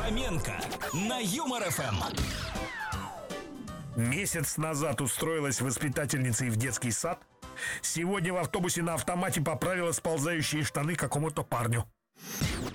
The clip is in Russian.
Фоменко на Юмор ФМ. Месяц назад устроилась воспитательницей в детский сад. Сегодня в автобусе на автомате поправила сползающие штаны какому-то парню.